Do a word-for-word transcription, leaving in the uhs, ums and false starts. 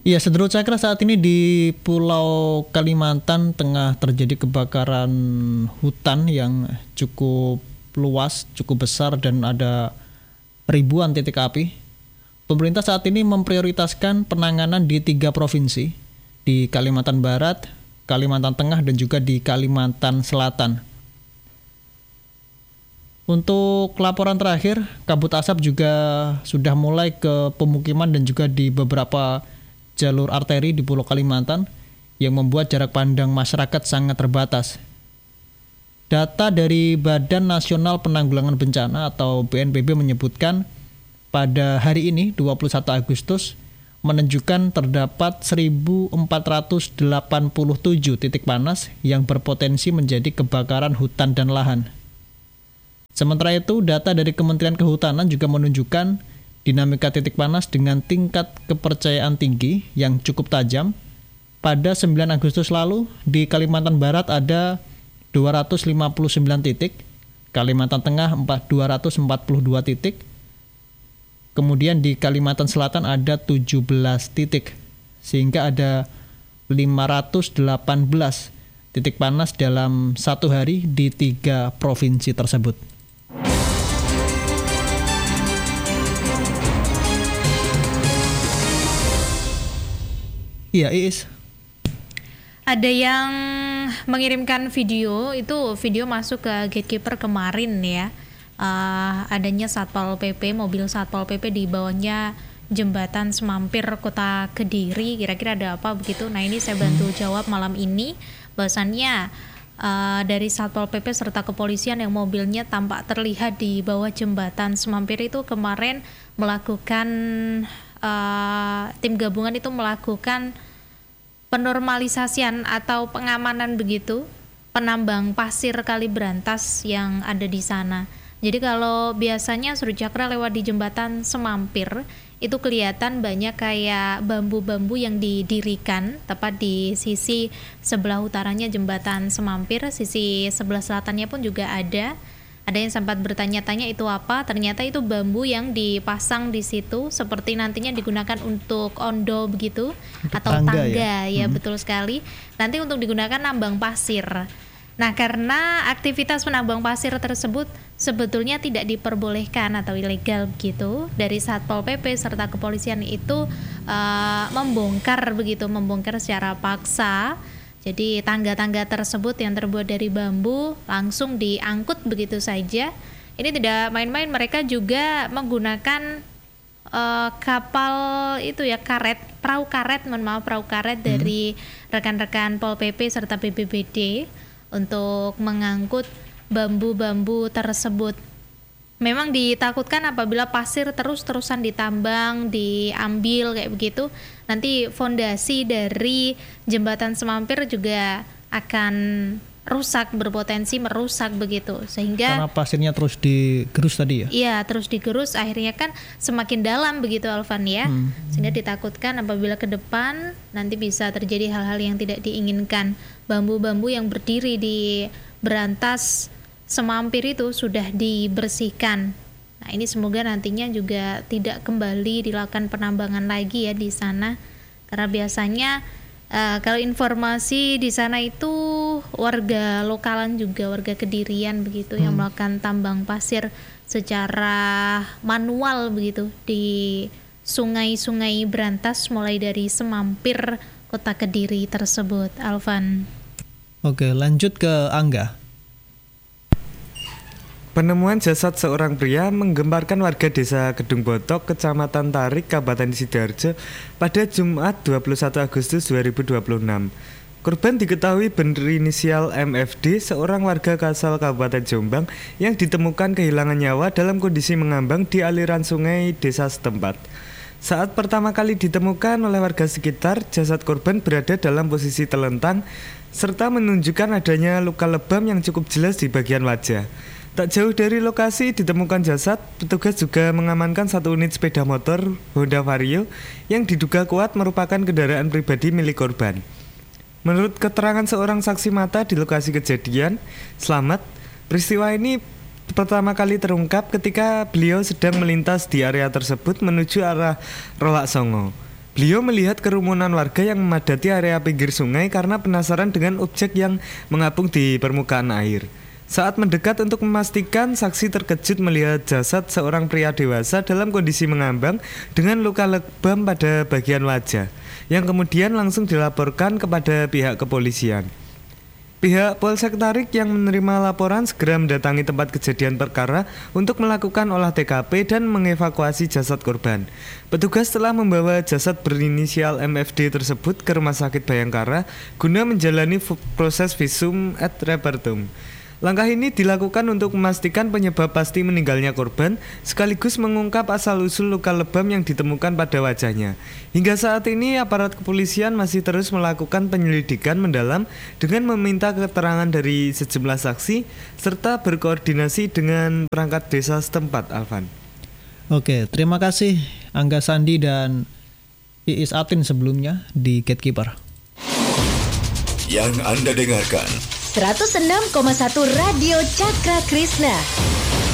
Ya, Saudara Cakra, saat ini di Pulau Kalimantan tengah terjadi kebakaran hutan yang cukup luas, cukup besar dan ada ribuan titik api. Pemerintah saat ini memprioritaskan penanganan di tiga provinsi, di Kalimantan Barat, Kalimantan Tengah, dan juga di Kalimantan Selatan. Untuk laporan terakhir, kabut asap juga sudah mulai ke pemukiman dan juga di beberapa jalur arteri di Pulau Kalimantan yang membuat jarak pandang masyarakat sangat terbatas. Data dari Badan Nasional Penanggulangan Bencana atau B N P B menyebutkan pada hari ini dua puluh satu Agustus menunjukkan terdapat seribu empat ratus delapan puluh tujuh titik panas yang berpotensi menjadi kebakaran hutan dan lahan. Sementara itu, data dari Kementerian Kehutanan juga menunjukkan dinamika titik panas dengan tingkat kepercayaan tinggi yang cukup tajam. Pada sembilan Agustus lalu, di Kalimantan Barat ada dua ratus lima puluh sembilan titik, Kalimantan Tengah dua ratus empat puluh dua titik, kemudian di Kalimantan Selatan ada tujuh belas titik, sehingga ada lima ratus delapan belas titik panas dalam satu hari di tiga provinsi tersebut. Iya, Iis. Ada yang mengirimkan video, itu video masuk ke Gatekeeper kemarin ya. Uh, adanya Satpol P P, mobil Satpol P P di bawahnya jembatan Semampir Kota Kediri. Kira-kira ada apa begitu? Nah, ini saya bantu jawab malam ini. Bahwasannya uh, dari Satpol P P serta kepolisian yang mobilnya tampak terlihat di bawah jembatan Semampir itu kemarin melakukan Uh, tim gabungan itu melakukan penormalisasian atau pengamanan begitu penambang pasir Kalibrantas yang ada di sana. Jadi kalau biasanya Surcakra lewat di jembatan Semampir itu kelihatan banyak kayak bambu-bambu yang didirikan tepat di sisi sebelah utaranya jembatan Semampir, sisi sebelah selatannya pun juga ada. Ada yang sempat bertanya-tanya itu apa, ternyata itu bambu yang dipasang di situ seperti nantinya digunakan untuk ondo begitu, untuk atau tangga, tangga ya, ya hmm. betul sekali. Nanti untuk digunakan nambang pasir. Nah, karena aktivitas penambang pasir tersebut sebetulnya tidak diperbolehkan atau ilegal begitu, dari Satpol P P serta kepolisian itu uh, membongkar begitu, membongkar secara paksa. Jadi tangga-tangga tersebut yang terbuat dari bambu langsung diangkut begitu saja. Ini tidak main-main, mereka juga menggunakan uh, kapal itu ya, karet, perahu karet, mohon maaf perahu karet hmm. dari rekan-rekan Pol P P serta B P B D untuk mengangkut bambu-bambu tersebut. Memang ditakutkan apabila pasir terus-terusan ditambang, diambil kayak begitu, nanti fondasi dari jembatan Semampir juga akan rusak, berpotensi merusak begitu, sehingga karena pasirnya terus digerus tadi ya? Iya, terus digerus, akhirnya kan semakin dalam begitu Alvan ya, hmm. sehingga ditakutkan apabila ke depan nanti bisa terjadi hal-hal yang tidak diinginkan. Bambu-bambu yang berdiri di berantas Semampir itu sudah dibersihkan. Nah, ini semoga nantinya juga tidak kembali dilakukan penambangan lagi ya di sana, karena biasanya uh, kalau informasi di sana itu warga lokalan juga, warga Kedirian begitu hmm. yang melakukan tambang pasir secara manual begitu di sungai-sungai berantas mulai dari Semampir Kota Kediri tersebut. Alvan. Oke, lanjut ke Angga. Penemuan jasad seorang pria menggemparkan warga desa Kedung Botok, Kecamatan Tarik, Kabupaten Sidoarjo pada Jumat dua puluh satu Agustus dua ribu dua puluh enam. Korban diketahui berinisial M F D, seorang warga asal Kabupaten Jombang yang ditemukan kehilangan nyawa dalam kondisi mengambang di aliran sungai desa setempat. Saat pertama kali ditemukan oleh warga sekitar, jasad korban berada dalam posisi telentang serta menunjukkan adanya luka lebam yang cukup jelas di bagian wajah. Tak jauh dari lokasi ditemukan jasad, petugas juga mengamankan satu unit sepeda motor Honda Vario yang diduga kuat merupakan kendaraan pribadi milik korban. Menurut keterangan seorang saksi mata di lokasi kejadian, Slamet, peristiwa ini pertama kali terungkap ketika beliau sedang melintas di area tersebut menuju arah Rolak Songo. Beliau melihat kerumunan warga yang memadati area pinggir sungai karena penasaran dengan objek yang mengapung di permukaan air. Saat mendekat untuk memastikan, saksi terkejut melihat jasad seorang pria dewasa dalam kondisi mengambang dengan luka lebam pada bagian wajah, yang kemudian langsung dilaporkan kepada pihak kepolisian. Pihak Polsek Tarik yang menerima laporan segera mendatangi tempat kejadian perkara untuk melakukan olah T K P dan mengevakuasi jasad korban. Petugas telah membawa jasad berinisial M F D tersebut ke Rumah Sakit Bayangkara guna menjalani proses visum et repertum. Langkah ini dilakukan untuk memastikan penyebab pasti meninggalnya korban, sekaligus mengungkap asal-usul luka lebam yang ditemukan pada wajahnya. Hingga saat ini, aparat kepolisian masih terus melakukan penyelidikan mendalam dengan meminta keterangan dari sejumlah saksi, serta berkoordinasi dengan perangkat desa setempat, Alvan. Oke, terima kasih Angga Sandi dan Iis Atin sebelumnya di Gatekeeper. Yang Anda dengarkan seratus enam koma satu Radio Cakra Krishna.